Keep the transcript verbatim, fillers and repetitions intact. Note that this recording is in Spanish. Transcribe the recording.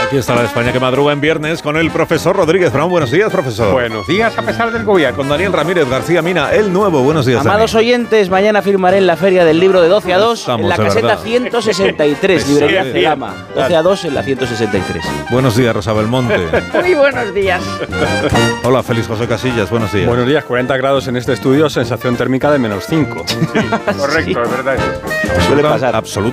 Aquí está la España que madruga en viernes con el profesor Rodríguez Brown. Buenos días, profesor. Buenos días a pesar del gobierno. Con Daniel Ramírez García Mina, el nuevo. Buenos días, Amados Dani. oyentes, mañana firmaré en la Feria del Libro de doce a dos Estamos, en la de caseta verdad. ciento sesenta y tres, librería Sí, Celama. doce a dos en la ciento sesenta y tres. Buenos días, Rosa Belmonte. Muy buenos días. Hola, Félix José Casillas. Buenos días. Buenos días, cuarenta grados en este estudio, sensación térmica de menos cinco. Sí, correcto, es verdad. Suele pasar. Absoluta